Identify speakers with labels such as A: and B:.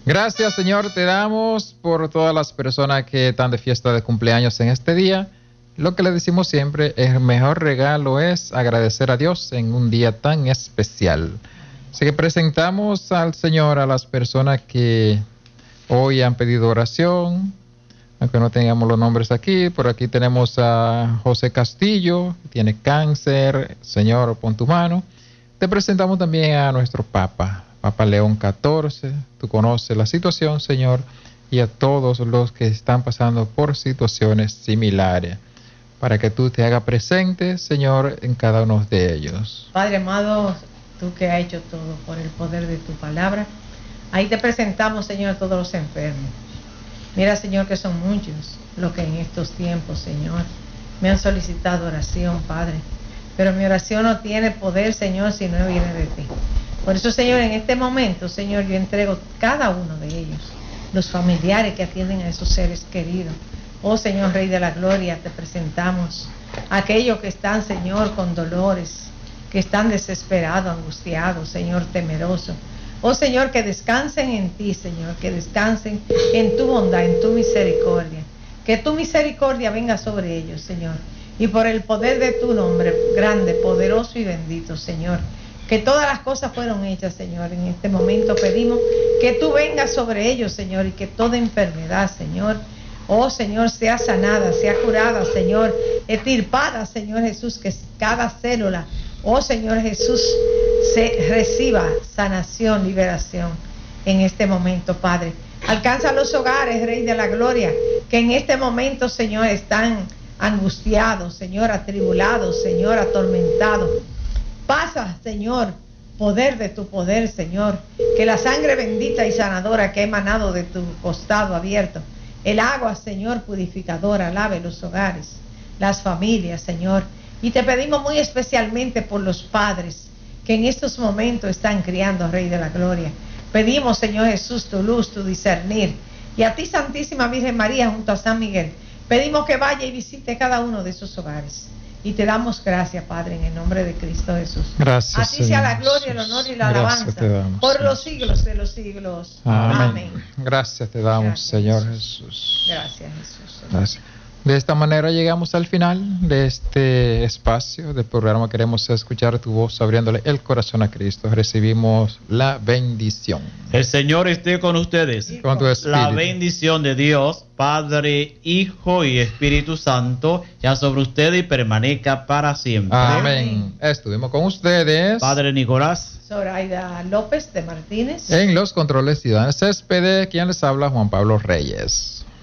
A: Gracias, Señor, te damos por todas las personas que están de fiesta de cumpleaños en este día. Lo que le decimos siempre, el mejor regalo es agradecer a Dios en un día tan especial. Así que presentamos al Señor a las personas que hoy han pedido oración, aunque no tengamos los nombres aquí. Por aquí tenemos a José Castillo, que tiene cáncer. Señor, pon tu mano. Te presentamos también a nuestro Papa León XIV. Tú conoces la situación, Señor, y a todos los que están pasando por situaciones similares, para que tú te hagas presente, Señor, en cada uno de ellos.
B: Padre amado, tú que has hecho todo por el poder de tu palabra, ahí te presentamos, Señor, a todos los enfermos. Mira, Señor, que son muchos los que en estos tiempos, Señor, me han solicitado oración, Padre. Pero mi oración no tiene poder, Señor, si no viene de ti. Por eso, Señor, en este momento, Señor, yo entrego cada uno de ellos, los familiares que atienden a esos seres queridos. Oh, Señor, Rey de la Gloria, te presentamos a aquellos que están, Señor, con dolores, que están desesperados, angustiados, Señor, temerosos. Oh, Señor, que descansen en ti, Señor, que descansen en tu bondad, en tu misericordia. Que tu misericordia venga sobre ellos, Señor. Y por el poder de tu nombre, grande, poderoso y bendito, Señor, que todas las cosas fueron hechas, Señor. En este momento pedimos que tú vengas sobre ellos, Señor, y que toda enfermedad, Señor, oh, Señor, sea sanada, sea curada, Señor, extirpada, Señor Jesús, que cada célula, oh, Señor Jesús, se reciba sanación, liberación en este momento, Padre. Alcanza los hogares, Rey de la Gloria, que en este momento, Señor, están angustiados, Señor, atribulados, Señor, atormentados. Pasa, Señor, poder de tu poder, Señor, que la sangre bendita y sanadora que ha emanado de tu costado abierto, el agua, Señor, purificadora, lave los hogares, las familias, Señor. Y te pedimos muy especialmente por los padres que en estos momentos están criando, Rey de la Gloria. Pedimos, Señor Jesús, tu luz, tu discernir. Y a ti, Santísima Virgen María, junto a San Miguel, pedimos que vaya y visite cada uno de esos hogares. Y te damos gracias, Padre, en el nombre de Cristo Jesús.
A: Gracias,
B: a ti sea la gloria, el honor y la alabanza por los siglos de los siglos. Amén.
A: Gracias te damos, gracias, Señor Jesús.
B: Jesús. Gracias, Jesús.
A: Gracias. De esta manera llegamos al final de este espacio del programa. Queremos escuchar tu voz abriéndole el corazón a Cristo. Recibimos la bendición.
C: El Señor esté con ustedes.
A: Con tu espíritu.
C: La bendición de Dios, Padre, Hijo y Espíritu Santo, ya sobre ustedes y permanezca para siempre.
A: Amén. Estuvimos con ustedes,
C: Padre Nicolás,
B: Zoraida López de Martínez.
A: En los controles, Ciudadanos Céspedes, quien les habla, Juan Pablo Reyes.